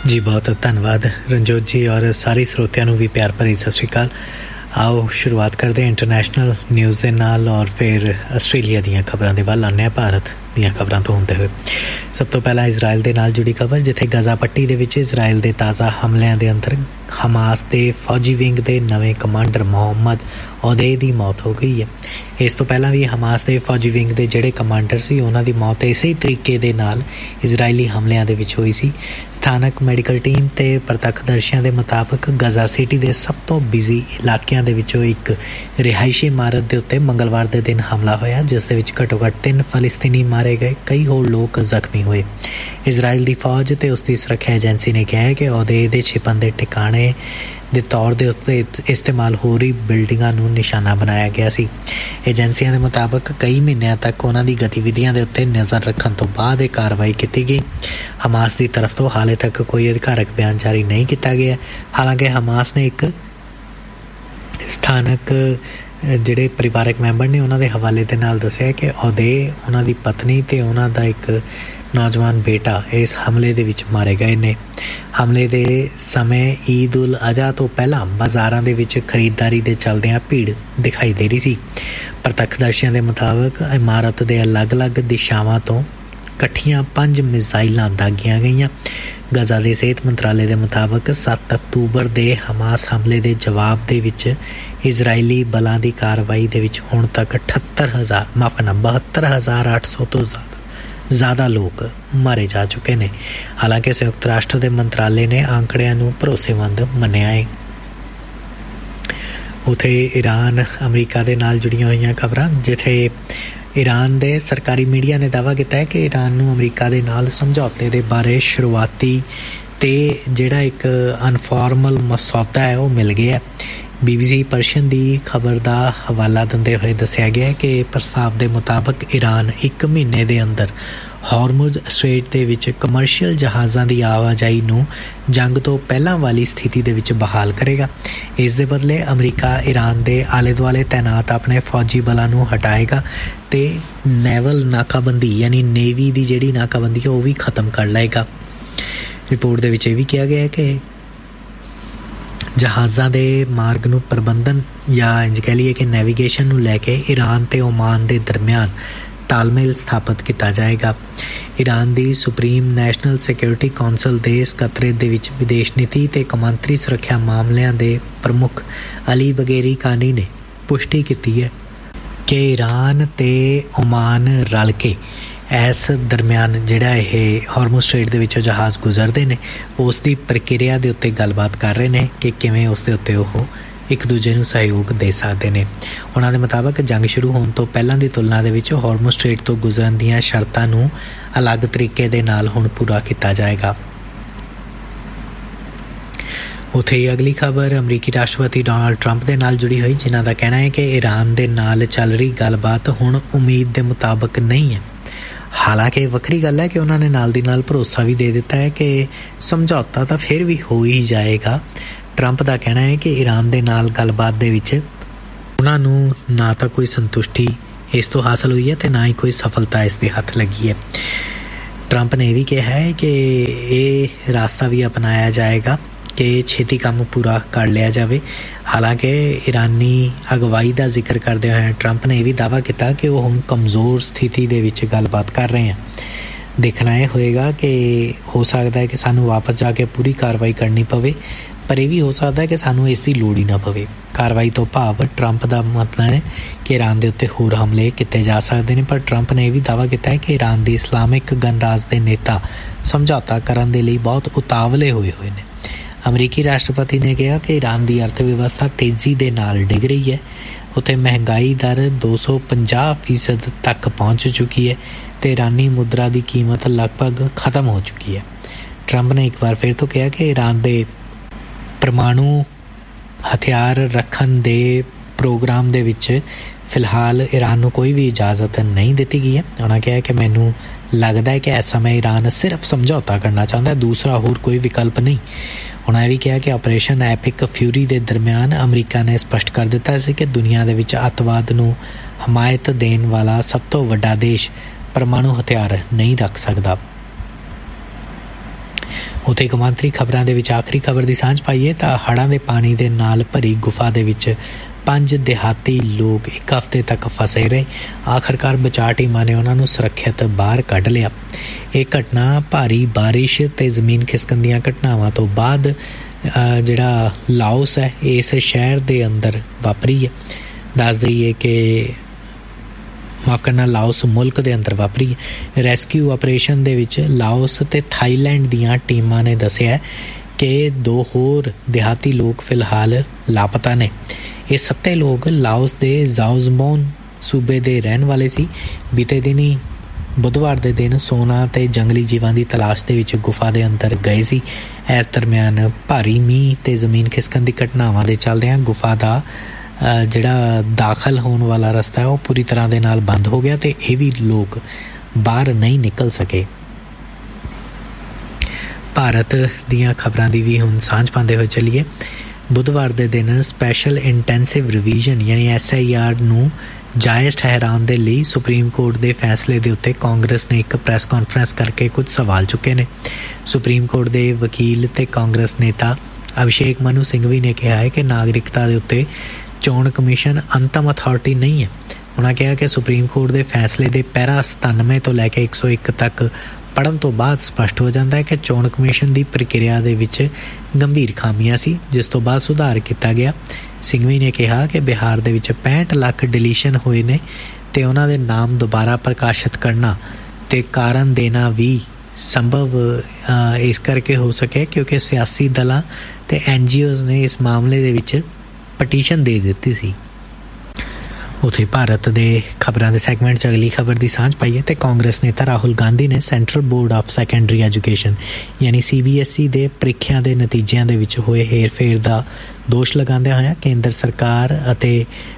जी बहुत धन्यवाद रंजोत जी और सारे ਸਰੋਤਿਆਂ ਨੂੰ ਵੀ ਪਿਆਰ ਭਰੀ ਸਤਿ ਸ਼੍ਰੀ ਅਕਾਲ। ਆਓ ਸ਼ੁਰੂਆਤ ਕਰਦੇ ਹਾਂ ਇੰਟਰਨੈਸ਼ਨਲ ਨਿਊਜ਼ ਦੇ ਨਾਲ ਔਰ ਫਿਰ ਆਸਟ੍ਰੇਲੀਆ ਦੀਆਂ ਖਬਰਾਂ ਦੇ ਵੱਲ ਆਉਂਦੇ ਹਾਂ ਭਾਰਤ ਦੀਆਂ ਖਬਰਾਂ ਤੋਂ ਹੁੰਦੇ ਹੋਏ। ਸਭ ਤੋਂ ਪਹਿਲਾਂ ਇਜ਼ਰਾਈਲ ਦੇ ਨਾਲ ਜੁੜੀ ਖਬਰ, ਜਿੱਥੇ ਗਜ਼ਾ ਪੱਟੀ ਦੇ ਵਿੱਚ ਇਜ਼ਰਾਈਲ ਦੇ ਤਾਜ਼ਾ ਹਮਲਿਆਂ ਦੇ ਅੰਦਰ ਹਮਾਸ ਦੇ ਫੌਜੀ ਵਿੰਗ ਦੇ ਨਵੇਂ ਕਮਾਂਡਰ ਮੁਹੰਮਦ ਉਹਦੇ ਦੀ ਮੌਤ ਹੋ ਗਈ ਹੈ। ਇਸ ਤੋਂ ਪਹਿਲਾਂ ਵੀ ਹਮਾਸ ਦੇ ਫੌਜੀ ਵਿੰਗ ਦੇ ਜਿਹੜੇ ਕਮਾਂਡਰ ਸੀ ਉਹਨਾਂ ਦੀ ਮੌਤ ਇਸੇ ਤਰੀਕੇ ਦੇ ਨਾਲ ਇਜ਼ਰਾਈਲੀ ਹਮਲਿਆਂ ਦੇ ਵਿੱਚ ਹੋਈ ਸੀ। ਸਥਾਨਕ ਮੈਡੀਕਲ ਟੀਮ ਤੇ ਪ੍ਰਤੱਖਦਰਸ਼ੀਆਂ ਦੇ ਮੁਤਾਬਕ ਗਜ਼ਾ ਸਿਟੀ ਦੇ ਸਭ ਤੋਂ ਬਿਜ਼ੀ ਇਲਾਕਿਆਂ ਦੇ ਵਿੱਚੋਂ ਇੱਕ ਰਿਹਾਇਸ਼ੀ ਇਮਾਰਤ ਦੇ ਉੱਤੇ ਮੰਗਲਵਾਰ ਦੇ ਦਿਨ ਹਮਲਾ ਹੋਇਆ, ਜਿਸ ਦੇ ਵਿੱਚ ਘੱਟੋ ਘੱਟ 3 ਫਲਸਤੀਨੀ ਮਾਰੇ ਗਏ, ਕਈ ਹੋਰ ਲੋਕ ਜ਼ਖਮੀ ਹੋਏ। ਇਜ਼ਰਾਈਲ ਦੀ ਫੌਜ ਤੇ ਉਸ ਦੀ ਸੁਰੱਖਿਆ ਏਜੰਸੀ ਨੇ ਕਿਹਾ ਹੈ ਕਿ ਉਹਦੇ ਦੇ ਛਿਪਣ ਦੇ ਟਿਕਾਣੇ ਦੇ ਤੌਰ ਦੇ ਉੱਤੇ ਇਸਤੇਮਾਲ ਹੋ ਰਹੀ ਬਿਲਡਿੰਗਾਂ ਨੂੰ ਨਿਸ਼ਾਨਾ ਬਣਾਇਆ ਗਿਆ ਸੀ। ਏਜੰਸੀਆਂ ਦੇ ਮੁਤਾਬਕ ਕਈ ਮਹੀਨਿਆਂ ਤੱਕ ਉਹਨਾਂ ਦੀ ਗਤੀਵਿਧੀਆਂ ਦੇ ਉੱਤੇ ਨਜ਼ਰ ਰੱਖਣ ਤੋਂ ਬਾਅਦ ਇਹ ਕਾਰਵਾਈ ਕੀਤੀ ਗਈ। ਹਮਾਸ ਦੀ ਤਰਫ ਤੋਂ ਹਾਲੇ ਤੱਕ ਕੋਈ ਅਧਿਕਾਰਕ ਬਿਆਨ ਜਾਰੀ ਨਹੀਂ ਕੀਤਾ ਗਿਆ। ਹਾਲਾਂਕਿ ਹਮਾਸ ਨੇ ਇੱਕ ਸਥਾਨਕ ਜਿਹੜੇ ਪਰਿਵਾਰਕ ਮੈਂਬਰ ਨੇ ਉਹਨਾਂ ਦੇ ਹਵਾਲੇ ਦੇ ਨਾਲ ਦੱਸਿਆ ਕਿ ਉਹਨਾਂ ਦੀ ਪਤਨੀ ਤੇ ਉਹਨਾਂ ਦਾ ਇੱਕ ਨੌਜਵਾਨ ਬੇਟਾ ਇਸ ਹਮਲੇ ਦੇ ਵਿੱਚ ਮਾਰੇ ਗਏ ਨੇ। ਹਮਲੇ ਦੇ ਸਮੇਂ ਈਦ ਉਲ ਅਜ਼ਹਾ ਤੋਂ ਪਹਿਲਾਂ ਬਾਜ਼ਾਰਾਂ ਦੇ ਵਿੱਚ ਖਰੀਦਦਾਰੀ ਦੇ ਚੱਲਦਿਆਂ ਭੀੜ ਦਿਖਾਈ ਦੇ ਰਹੀ ਸੀ। ਪ੍ਰਤੱਖਦਰਸ਼ੀਆਂ ਦੇ ਮੁਤਾਬਕ ਇਮਾਰਤ ਦੇ ਅਲੱਗ-ਅਲੱਗ ਦਿਸ਼ਾਵਾਂ ਤੋਂ ਇਕੱਠੀਆਂ 5 ਮਿਜ਼ਾਈਲਾਂ ਦਾਗੀਆਂ ਗਈਆਂ। ਗਜ਼ਾ ਦੇ ਸਿਹਤ ਮੰਤਰਾਲੇ ਦੇ ਮੁਤਾਬਕ 7 ਅਕਤੂਬਰ ਦੇ ਹਮਾਸ ਹਮਲੇ ਦੇ ਜਵਾਬ ਦੇ ਵਿੱਚ ਇਜ਼ਰਾਈਲੀ ਬਲਾਂ ਦੀ ਕਾਰਵਾਈ ਦੇ ਵਿੱਚ ਹੁਣ ਤੱਕ 72,800 ਤੋਂ ਜ਼ਿਆਦਾ ਲੋਕ ਮਾਰੇ ਜਾ ਚੁੱਕੇ ਨੇ। ਹਾਲਾਂਕਿ ਸੰਯੁਕਤ ਰਾਸ਼ਟਰ ਦੇ ਮੰਤਰਾਲੇ ਨੇ ਆંકੜਿਆਂ ਨੂੰ ਭਰੋਸੇਮੰਦ ਮੰਨਿਆ ਹੈ। ਉੱਥੇ ਈਰਾਨ ਅਮਰੀਕਾ ਦੇ ਨਾਲ ਜੁੜੀਆਂ ਹੋਈਆਂ ਖਬਰਾਂ, ਜਿੱਥੇ ਈਰਾਨ ਦੇ ਸਰਕਾਰੀ ਮੀਡੀਆ ਨੇ ਦਾਅਵਾ ਕੀਤਾ ਹੈ ਕਿ ਈਰਾਨ ਨੂੰ ਅਮਰੀਕਾ ਦੇ ਨਾਲ ਸਮਝੌਤੇ ਦੇ ਬਾਰੇ ਸ਼ੁਰੂਆਤੀ ਤੇ ਜਿਹੜਾ ਇੱਕ ਅਨਫਾਰਮਲ ਮਸੌਦਾ ਹੈ ਉਹ ਮਿਲ ਗਿਆ। BBC ਪਰਸ਼ੀਅਨ ਦੀ ਖਬਰ ਦਾ ਹਵਾਲਾ ਦਿੰਦੇ ਹੋਏ ਦੱਸਿਆ ਗਿਆ ਕਿ ਪ੍ਰਸਤਾਵ ਦੇ ਮੁਤਾਬਕ ਈਰਾਨ 1 ਮਹੀਨੇ ਦੇ ਅੰਦਰ ਹਾਰਮੁਜ਼ ਸਟ੍ਰੇਟ ਦੇ ਵਿੱਚ ਕਮਰਸ਼ੀਅਲ ਜਹਾਜ਼ਾਂ ਦੀ ਆਵਾਜਾਈ ਨੂੰ ਜੰਗ ਤੋਂ ਪਹਿਲਾਂ ਵਾਲੀ ਸਥਿਤੀ ਦੇ ਵਿੱਚ ਬਹਾਲ ਕਰੇਗਾ। ਇਸ ਦੇ ਬਦਲੇ ਅਮਰੀਕਾ ਈਰਾਨ ਦੇ ਆਲੇ ਦੁਆਲੇ ਤੈਨਾਤ ਆਪਣੇ ਫੌਜੀ ਬਲਾਂ ਨੂੰ ਹਟਾਏਗਾ ਤੇ ਨੈਵਲ ਨਾਕਾਬੰਦੀ ਯਾਨੀ ਨੇਵੀ ਦੀ ਜਿਹੜੀ ਨਾਕਾਬੰਦੀ ਹੈ ਉਹ ਵੀ ਖਤਮ ਕਰ ਲਏਗਾ। ਰਿਪੋਰਟ ਦੇ ਵਿੱਚ ਇਹ ਵੀ ਕਿਹਾ ਗਿਆ ਹੈ ਕਿ ਜਹਾਜ਼ਾਂ ਦੇ ਮਾਰਗ ਨੂੰ ਪ੍ਰਬੰਧਨ ਜਾਂ ਇੰਝ ਕਹਿ ਲਈਏ ਕਿ ਨੈਵੀਗੇਸ਼ਨ ਨੂੰ ਲੈ ਕੇ ਈਰਾਨ ਤੇ ਓਮਾਨ ਦੇ ਦਰਮਿਆਨ ਤਾਲਮੇਲ ਸਥਾਪਿਤ ਕੀਤਾ ਜਾਏਗਾ। ਈਰਾਨ ਦੀ ਸੁਪਰੀਮ ਨੈਸ਼ਨਲ ਸਿਕਿਉਰਿਟੀ ਕੌਂਸਲ ਦੇ ਸਕੱਤਰੇਤ ਦੇ ਵਿੱਚ ਵਿਦੇਸ਼ ਨੀਤੀ ਤੇ ਕੌਮਾਂਤਰੀ ਸੁਰੱਖਿਆ ਮਾਮਲਿਆਂ ਦੇ ਪ੍ਰਮੁੱਖ ਅਲੀ ਬਗੇਰੀ ਕਾਨੀ ਨੇ ਪੁਸ਼ਟੀ ਕੀਤੀ ਹੈ ਕਿ ਈਰਾਨ ਤੇ ਓਮਾਨ ਰਲ ਕੇ ਇਸ ਦਰਮਿਆਨ ਜਿਹੜਾ ਇਹ ਹਾਰਮੁਜ਼ ਸਟ੍ਰੇਟ ਦੇ ਵਿੱਚੋਂ ਜਹਾਜ਼ ਗੁਜ਼ਰਦੇ ਨੇ ਉਸ ਦੀ ਪ੍ਰਕਿਰਿਆ ਦੇ ਉੱਤੇ ਗੱਲਬਾਤ ਕਰ ਰਹੇ ਨੇ ਕਿ ਕਿਵੇਂ ਉਸ ਦੇ ਉੱਤੇ ਉਹ ਇੱਕ ਦੂਜੇ ਨੂੰ ਸਹਿਯੋਗ ਦੇ ਸਕਦੇ ਨੇ। ਉਹਨਾਂ ਦੇ ਮੁਤਾਬਕ ਜੰਗ ਸ਼ੁਰੂ ਹੋਣ ਤੋਂ ਪਹਿਲਾਂ ਦੀ ਤੁਲਨਾ ਦੇ ਵਿੱਚ ਹਾਰਮੁਜ਼ ਸਟ੍ਰੇਟ ਤੋਂ ਗੁਜ਼ਰਨ ਦੀਆਂ ਸ਼ਰਤਾਂ ਨੂੰ ਅਲੱਗ ਤਰੀਕੇ ਦੇ ਨਾਲ ਹੁਣ ਪੂਰਾ ਕੀਤਾ ਜਾਏਗਾ। ਉੱਥੇ ਹੀ ਅਗਲੀ ਖਬਰ ਅਮਰੀਕੀ ਰਾਸ਼ਟਰਪਤੀ ਡੋਨਾਲਡ ਟਰੰਪ ਦੇ ਨਾਲ ਜੁੜੀ ਹੋਈ, ਜਿਨ੍ਹਾਂ ਦਾ ਕਹਿਣਾ ਹੈ ਕਿ ਈਰਾਨ ਦੇ ਨਾਲ ਚੱਲ ਰਹੀ ਗੱਲਬਾਤ ਹੁਣ ਉਮੀਦ ਦੇ ਮੁਤਾਬਕ ਨਹੀਂ ਹੈ। ਹਾਲਾਂਕਿ ਵੱਖਰੀ ਗੱਲ ਹੈ ਕਿ ਉਹਨਾਂ ਨੇ ਨਾਲ ਦੀ ਨਾਲ ਭਰੋਸਾ ਵੀ ਦੇ ਦਿੱਤਾ ਹੈ ਕਿ ਸਮਝੌਤਾ ਤਾਂ ਫਿਰ ਵੀ ਹੋ ਹੀ ਜਾਏਗਾ। ਟਰੰਪ ਦਾ ਕਹਿਣਾ ਹੈ ਕਿ ਈਰਾਨ ਦੇ ਨਾਲ ਗੱਲਬਾਤ ਦੇ ਵਿੱਚ ਉਹਨਾਂ ਨੂੰ ਨਾ ਤਾਂ ਕੋਈ ਸੰਤੁਸ਼ਟੀ ਇਸ ਤੋਂ ਹਾਸਲ ਹੋਈ ਹੈ ਤੇ ਨਾ ਹੀ ਕੋਈ ਸਫਲਤਾ ਇਸ ਦੇ ਹੱਥ ਲੱਗੀ ਹੈ। ਟਰੰਪ ਨੇ ਇਹ ਵੀ ਕਿਹਾ ਹੈ ਕਿ ਇਹ ਰਾਸਤਾ ਵੀ ਅਪਣਾਇਆ ਜਾਏਗਾ ਕਿ ਛੇਤੀ ਕੰਮ ਪੂਰਾ ਕਰ ਲਿਆ ਜਾਵੇ। ਹਾਲਾਂਕਿ ਈਰਾਨੀ ਅਗਵਾਈ ਦਾ ਜ਼ਿਕਰ ਕਰਦੇ ਹੋਏ ਟਰੰਪ ਨੇ ਇਹ ਵੀ ਦਾਅਵਾ ਕੀਤਾ ਕਿ ਉਹ ਹੁਣ ਕਮਜ਼ੋਰ ਸਥਿਤੀ ਦੇ ਵਿੱਚ ਗੱਲਬਾਤ ਕਰ ਰਹੇ ਹਨ। ਦੇਖਣਾ ਇਹ ਹੋਏਗਾ ਕਿ ਹੋ ਸਕਦਾ ਹੈ ਕਿ ਸਾਨੂੰ ਵਾਪਸ ਜਾ ਕੇ ਪੂਰੀ ਕਾਰਵਾਈ ਕਰਨੀ ਪਵੇ, ਪਰ ਇਹ ਵੀ ਹੋ ਸਕਦਾ ਹੈ ਕਿ ਸਾਨੂੰ ਇਸ ਦੀ ਲੋੜ ਹੀ ਨਾ ਪਵੇ। ਕਾਰਵਾਈ ਤੋਂ ਭਾਵ ਟਰੰਪ ਦਾ ਮਤਲਬ ਹੈ ਕਿ ਈਰਾਨ ਦੇ ਉੱਤੇ ਹੋਰ ਹਮਲੇ ਕੀਤੇ ਜਾ ਸਕਦੇ ਨੇ, ਪਰ ਟਰੰਪ ਨੇ ਇਹ ਵੀ ਦਾਅਵਾ ਕੀਤਾ ਹੈ ਕਿ ਈਰਾਨ ਦੀ ਇਸਲਾਮਿਕ ਗਣਰਾਜ ਦੇ ਨੇਤਾ ਸਮਝੌਤਾ ਕਰਨ ਦੇ ਲਈ ਬਹੁਤ ਉਤਾਵਲੇ ਹੋਏ ਨੇ। ਅਮਰੀਕੀ ਰਾਸ਼ਟਰਪਤੀ ਨੇ ਕਿਹਾ ਕਿ ਈਰਾਨ ਦੀ ਅਰਥ ਵਿਵਸਥਾ ਤੇਜ਼ੀ ਦੇ ਨਾਲ ਡਿੱਗ ਰਹੀ ਹੈ। ਉੱਥੇ ਮਹਿੰਗਾਈ ਦਰ 250% ਤੱਕ ਪਹੁੰਚ ਚੁੱਕੀ ਹੈ ਤੇ ਈਰਾਨੀ ਮੁਦਰਾ ਦੀ ਕੀਮਤ ਲਗਭਗ ਖਤਮ ਹੋ ਚੁੱਕੀ ਹੈ। ਟਰੰਪ ਨੇ ਇੱਕ ਵਾਰ ਫਿਰ ਤੋਂ ਕਿਹਾ ਕਿ ਈਰਾਨ ਦੇ ਪਰਮਾਣੂ ਹਥਿਆਰ ਰੱਖਣ ਦੇ ਪ੍ਰੋਗਰਾਮ ਦੇ ਵਿੱਚ ਫਿਲਹਾਲ ਈਰਾਨ ਨੂੰ ਕੋਈ ਵੀ ਇਜਾਜ਼ਤ ਨਹੀਂ ਦਿੱਤੀ ਗਈ ਹੈ। ਉਹਨਾਂ ਕਿਹਾ ਕਿ ਮੈਨੂੰ ਲੱਗਦਾ ਹੈ ਕਿ ਇਸ ਸਮੇਂ ਈਰਾਨ ਸਿਰਫ ਸਮਝੌਤਾ ਕਰਨਾ ਚਾਹੁੰਦਾ ਹੈ, ਦੂਸਰਾ ਹੋਰ ਕੋਈ ਵਿਕਲਪ ਨਹੀਂ। ਉਹਨਾਂ ਇਹ ਵੀ ਕਿਹਾ ਕਿ ਆਪਰੇਸ਼ਨ ਐਪਿਕ ਫਿਊਰੀ ਦੇ ਦਰਮਿਆਨ ਅਮਰੀਕਾ ਨੇ ਸਪਸ਼ਟ ਕਰ ਦਿੱਤਾ ਸੀ ਕਿ ਦੁਨੀਆ ਦੇ ਵਿੱਚ ਅੱਤਵਾਦ ਨੂੰ ਹਮਾਇਤ ਦੇਣ ਵਾਲਾ ਸਭ ਤੋਂ ਵੱਡਾ ਦੇਸ਼ ਪਰਮਾਣੂ ਹਥਿਆਰ ਨਹੀਂ ਰੱਖ ਸਕਦਾ। ਉੱਥੇ ਕੌਮਾਂਤਰੀ ਖਬਰਾਂ ਦੇ ਵਿੱਚ ਆਖਰੀ ਖਬਰ ਦੀ ਸਾਂਝ ਪਾਈਏ ਤਾਂ ਹੜ੍ਹਾਂ ਦੇ ਪਾਣੀ ਦੇ ਨਾਲ ਭਰੀ ਗੁਫਾ ਦੇ ਵਿੱਚ 5 ਦਿਹਾਤੀ ਲੋਕ ਇੱਕ ਹਫ਼ਤੇ ਤੱਕ ਫਸੇ ਰਹੇ। ਆਖਰਕਾਰ ਬਚਾਅ ਟੀਮਾਂ ਨੇ ਉਹਨਾਂ ਨੂੰ ਸੁਰੱਖਿਅਤ ਬਾਹਰ ਕੱਢ ਲਿਆ। ਇਹ ਘਟਨਾ ਭਾਰੀ ਬਾਰਿਸ਼ ਅਤੇ ਜ਼ਮੀਨ ਖਿਸਕਣ ਦੀਆਂ ਘਟਨਾਵਾਂ ਤੋਂ ਬਾਅਦ ਜਿਹੜਾ ਲਾਓਸ ਹੈ ਇਸ ਸ਼ਹਿਰ ਦੇ ਅੰਦਰ ਵਾਪਰੀ ਹੈ। ਦੱਸ ਦਈਏ ਕਿ ਲਾਓਸ ਮੁਲਕ ਦੇ ਅੰਦਰ ਵਾਪਰੀ ਹੈ। ਰੈਸਕਿਊ ਆਪਰੇਸ਼ਨ ਦੇ ਵਿੱਚ ਲਾਓਸ ਅਤੇ ਥਾਈਲੈਂਡ ਦੀਆਂ ਟੀਮਾਂ ਨੇ ਦੱਸਿਆ ਕਿ 2 ਹੋਰ ਦਿਹਾਤੀ ਲੋਕ ਫਿਲਹਾਲ ਲਾਪਤਾ ਨੇ। ਇਹ 7 ਲੋਕ ਲਾਓਸ ਦੇ ਜ਼ਾਓਜ਼ਮੋਨ ਸੂਬੇ ਦੇ ਰਹਿਣ ਵਾਲੇ ਸੀ। ਬੀਤੇ ਦਿਨੀ ਬੁੱਧਵਾਰ ਦੇ ਦਿਨ ਸੋਨਾ ਅਤੇ ਜੰਗਲੀ ਜੀਵਾਂ ਦੀ ਤਲਾਸ਼ ਦੇ ਵਿੱਚ ਗੁਫਾ ਦੇ ਅੰਦਰ ਗਏ ਸੀ। ਇਸ ਦਰਮਿਆਨ ਭਾਰੀ ਮੀਂਹ ਅਤੇ ਜ਼ਮੀਨ ਖਿਸਕਣ ਦੀ ਘਟਨਾਵਾਂ ਦੇ ਚੱਲਦਿਆਂ ਗੁਫਾ ਦਾ ਜਿਹੜਾ ਦਾਖਲ ਹੋਣ ਵਾਲਾ ਰਸਤਾ ਹੈ ਉਹ ਪੂਰੀ ਤਰ੍ਹਾਂ ਦੇ ਨਾਲ ਬੰਦ ਹੋ ਗਿਆ ਅਤੇ ਇਹ ਵੀ ਲੋਕ ਬਾਹਰ ਨਹੀਂ ਨਿਕਲ ਸਕੇ। ਭਾਰਤ ਦੀਆਂ ਖਬਰਾਂ ਦੀ ਵੀ ਹੁਣ ਸਾਂਝ ਪਾਉਂਦੇ ਹੋਏ ਚੱਲੀਏ। ਬੁੱਧਵਾਰ ਦੇ ਦਿਨ ਸਪੈਸ਼ਲ ਇੰਟੈਂਸਿਵ ਰਿਵੀਜ਼ਨ ਯਾਨੀ SIR ਨੂੰ ਜਾਇਜ਼ ਠਹਿਰਾਉਣ ਦੇ ਲਈ ਸੁਪਰੀਮ ਕੋਰਟ ਦੇ ਫੈਸਲੇ ਦੇ ਉੱਤੇ ਕਾਂਗਰਸ ਨੇ ਇੱਕ ਪ੍ਰੈਸ ਕਾਨਫਰੰਸ ਕਰਕੇ ਕੁਝ ਸਵਾਲ ਚੁੱਕੇ ਨੇ। ਸੁਪਰੀਮ ਕੋਰਟ ਦੇ ਵਕੀਲ ਅਤੇ ਕਾਂਗਰਸ ਨੇਤਾ ਅਭਿਸ਼ੇਕ ਮਨੂ ਸਿੰਘਵੀ ਨੇ ਕਿਹਾ ਹੈ ਕਿ ਨਾਗਰਿਕਤਾ ਦੇ ਉੱਤੇ ਚੋਣ ਕਮਿਸ਼ਨ ਅੰਤਮ ਅਥਾਰਟੀ ਨਹੀਂ ਹੈ। ਉਹਨਾਂ ਕਿਹਾ ਕਿ ਸੁਪਰੀਮ ਕੋਰਟ ਦੇ ਫੈਸਲੇ ਦੇ ਪੈਰਾ 97 ਤੋਂ ਲੈ ਕੇ 101 ਤੱਕ ਪੜ੍ਹਨ ਤੋਂ ਬਾਅਦ ਸਪਸ਼ਟ ਹੋ ਜਾਂਦਾ ਹੈ ਕਿ ਚੋਣ ਕਮਿਸ਼ਨ ਦੀ ਪ੍ਰਕਿਰਿਆ ਦੇ ਵਿੱਚ ਗੰਭੀਰ ਖਾਮੀਆਂ ਸੀ, ਜਿਸ ਤੋਂ ਬਾਅਦ ਸੁਧਾਰ ਕੀਤਾ ਗਿਆ। ਸਿੰਘਵੀ ਨੇ ਕਿਹਾ ਕਿ ਬਿਹਾਰ ਦੇ ਵਿੱਚ 65 ਲੱਖ ਡਿਲੀਸ਼ਨ ਹੋਏ ਨੇ ਅਤੇ ਉਹਨਾਂ ਦੇ ਨਾਮ ਦੁਬਾਰਾ ਪ੍ਰਕਾਸ਼ਿਤ ਕਰਨਾ ਅਤੇ ਕਾਰਨ ਦੇਣਾ ਵੀ ਸੰਭਵ ਇਸ ਕਰਕੇ ਹੋ ਸਕਿਆ ਕਿਉਂਕਿ ਸਿਆਸੀ ਦਲਾਂ ਅਤੇ NGOs ਨੇ ਇਸ ਮਾਮਲੇ ਦੇ ਵਿੱਚ ਪਟੀਸ਼ਨ ਦੇ ਦਿੱਤੀ ਸੀ। ਉੱਥੇ ਭਾਰਤ ਦੇ ਖਬਰਾਂ ਦੇ ਸੈਗਮੈਂਟ 'ਚ ਅਗਲੀ ਖਬਰ ਦੀ ਸਾਂਝ ਪਾਈਏ ਅਤੇ ਕਾਂਗਰਸ ਨੇਤਾ ਰਾਹੁਲ ਗਾਂਧੀ ਨੇ central board of secondary education ਯਾਨੀ CBSE ਦੇ ਪ੍ਰੀਖਿਆ ਦੇ ਨਤੀਜਿਆਂ ਦੇ ਵਿੱਚ ਹੋਏ ਹੇਰ-ਫੇਰ ਦਾ ਦੋਸ਼ ਲਗਾਉਂਦਿਆਂ ਹੋਇਆ ਕੇਂਦਰ ਸਰਕਾਰ ਅਤੇ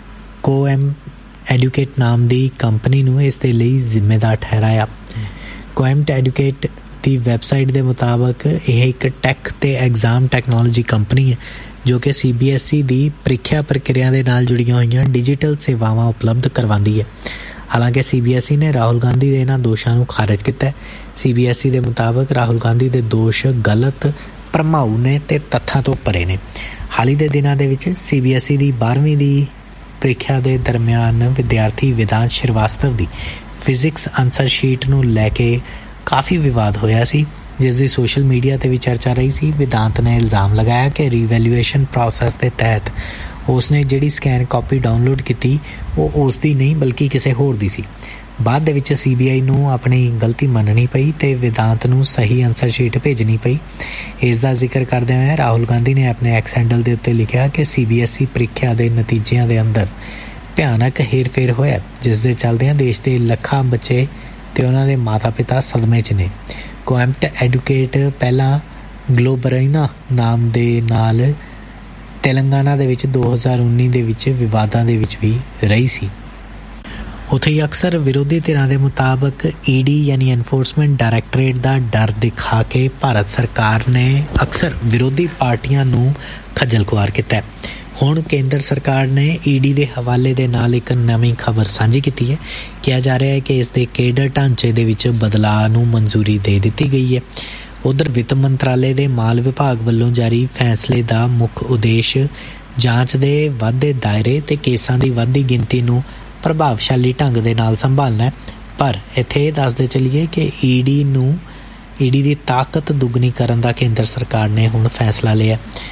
ਕੋਐਮ ਐਡੂਕੇਟ ਨਾਮ ਦੀ ਕੰਪਨੀ ਨੂੰ ਇਸ ਦੇ ਲਈ ਜ਼ਿੰਮੇਦਾਰ ਠਹਿਰਾਇਆ। ਕੋਐਮਟ ਐਡੂਕੇਟ ਦੀ ਵੈਬਸਾਈਟ ਦੇ ਮੁਤਾਬਕ ਇਹ ਇੱਕ ਟੈਕ ਅਤੇ ਐਗਜ਼ਾਮ ਟੈਕਨੋਲੋਜੀ ਕੰਪਨੀ ਹੈ ਜੋ ਕਿ CBSE ਦੀ ਪ੍ਰੀਖਿਆ ਪ੍ਰਕਿਰਿਆ ਦੇ ਨਾਲ ਜੁੜੀਆਂ ਹੋਈਆਂ ਡਿਜੀਟਲ ਸੇਵਾਵਾਂ ਉਪਲਬਧ ਕਰਵਾਉਂਦੀ ਹੈ। ਹਾਲਾਂਕਿ CBSE ਨੇ ਰਾਹੁਲ ਗਾਂਧੀ ਦੇ ਇਹਨਾਂ ਦੋਸ਼ਾਂ ਨੂੰ ਖਾਰਜ ਕੀਤਾ। CBSE ਦੇ ਮੁਤਾਬਕ ਰਾਹੁਲ ਗਾਂਧੀ ਦੇ ਦੋਸ਼ ਗਲਤ, ਭਰਮਾਊ ਨੇ ਅਤੇ ਤੱਥਾਂ ਤੋਂ ਪਰੇ ਨੇ। ਹਾਲ ਹੀ ਦੇ ਦਿਨਾਂ ਦੇ ਵਿੱਚ CBSE ਦੀ 12ਵੀਂ ਦੀ ਪ੍ਰੀਖਿਆ ਦੇ ਦਰਮਿਆਨ ਵਿਦਿਆਰਥੀ ਵਿਦਾਂਤ ਸ਼੍ਰੀਵਾਸਤਵ ਦੀ ਫਿਜ਼ਿਕਸ ਆਨਸਰ ਸ਼ੀਟ ਨੂੰ ਲੈ ਕੇ ਕਾਫੀ ਵਿਵਾਦ ਹੋਇਆ ਸੀ, ਜਿਸ ਦੀ ਸੋਸ਼ਲ ਮੀਡੀਆ 'ਤੇ ਵੀ ਚਰਚਾ ਰਹੀ ਸੀ। ਵਿਦਾਂਤ ਨੇ ਇਲਜ਼ਾਮ ਲਗਾਇਆ ਕਿ ਰੀਵੈਲੂਏਸ਼ਨ ਪ੍ਰੋਸੈਸ ਦੇ ਤਹਿਤ ਉਸਨੇ ਜਿਹੜੀ ਸਕੈਨ ਕਾਪੀ ਡਾਊਨਲੋਡ ਕੀਤੀ ਉਹ ਉਸ ਦੀ ਨਹੀਂ ਬਲਕਿ ਕਿਸੇ ਹੋਰ ਦੀ ਸੀ। ਬਾਅਦ ਦੇ ਵਿੱਚ CBI ਨੂੰ ਆਪਣੀ ਗਲਤੀ ਮੰਨਣੀ ਪਈ ਅਤੇ ਵਿਦਾਂਤ ਨੂੰ ਸਹੀ ਆਨਸਰ ਸ਼ੀਟ ਭੇਜਣੀ ਪਈ। ਇਸ ਦਾ ਜ਼ਿਕਰ ਕਰਦਿਆਂ ਹੋਇਆ ਰਾਹੁਲ ਗਾਂਧੀ ਨੇ ਆਪਣੇ ਐਕਸ ਹੈਂਡਲ ਦੇ ਉੱਤੇ ਲਿਖਿਆ ਕਿ CBSE ਪ੍ਰੀਖਿਆ ਦੇ ਨਤੀਜਿਆਂ ਦੇ ਅੰਦਰ ਭਿਆਨਕ ਹੇਰ-ਫੇਰ ਹੋਇਆ, ਜਿਸ ਦੇ ਚੱਲਦਿਆਂ ਦੇਸ਼ ਦੇ ਲੱਖਾਂ ਬੱਚੇ ਅਤੇ ਉਹਨਾਂ ਦੇ ਮਾਤਾ-ਪਿਤਾ ਸਦਮੇ 'ਚ ਨੇ। ਕੋਐਮਟ ਐਡੂਕੇਟ ਪਹਿਲਾਂ ਗਲੋਬਰੀਨਾ ਨਾਮ ਦੇ ਨਾਲ ਤੇਲੰਗਾਨਾ ਦੇ ਵਿੱਚ 2019 ਦੇ ਵਿੱਚ ਵਿਵਾਦਾਂ ਦੇ ਵਿੱਚ ਵੀ ਰਹੀ ਸੀ। ਉੱਥੇ ਹੀ ਅਕਸਰ ਵਿਰੋਧੀ ਧਿਰਾਂ ਦੇ ਮੁਤਾਬਕ ED ਯਾਨੀ ਐਨਫੋਰਸਮੈਂਟ ਡਾਇਰੈਕਟੋਰੇਟ ਦਾ ਡਰ ਦਿਖਾ ਕੇ ਭਾਰਤ ਸਰਕਾਰ ਨੇ ਅਕਸਰ ਵਿਰੋਧੀ ਪਾਰਟੀਆਂ ਨੂੰ ਖੱਜਲ ਖੁਆਰ ਕੀਤਾ। ਹੁਣ ਕੇਂਦਰ ਸਰਕਾਰ ਨੇ ED ਦੇ ਹਵਾਲੇ ਦੇ ਨਾਲ ਇੱਕ ਨਵੀਂ ਖਬਰ ਸਾਂਝੀ ਕੀਤੀ ਹੈ। ਕਿਹਾ ਜਾ ਰਿਹਾ ਹੈ ਕਿ ਇਸ ਦੇ ਕੇਡਰ ਢਾਂਚੇ ਦੇ ਵਿੱਚ ਬਦਲਾਅ ਨੂੰ ਮਨਜ਼ੂਰੀ ਦੇ ਦਿੱਤੀ ਗਈ ਹੈ। ਉੱਧਰ ਵਿੱਤ ਮੰਤਰਾਲੇ ਦੇ ਮਾਲ ਵਿਭਾਗ ਵੱਲੋਂ ਜਾਰੀ ਫੈਸਲੇ ਦਾ ਮੁੱਖ ਉਦੇਸ਼ ਜਾਂਚ ਦੇ ਵੱਧਦੇ ਦਾਇਰੇ ਅਤੇ ਕੇਸਾਂ ਦੀ ਵੱਧਦੀ ਗਿਣਤੀ ਨੂੰ ਪ੍ਰਭਾਵਸ਼ਾਲੀ ਢੰਗ ਦੇ ਨਾਲ ਸੰਭਾਲਣਾ ਹੈ। ਪਰ ਇੱਥੇ ਇਹ ਦੱਸਦੇ ਚੱਲੀਏ ਕਿ ED ਦੀ ਤਾਕਤ ਦੁੱਗਣੀ ਕਰਨ ਦਾ ਕੇਂਦਰ ਸਰਕਾਰ ਨੇ ਹੁਣ ਫੈਸਲਾ ਲਿਆ।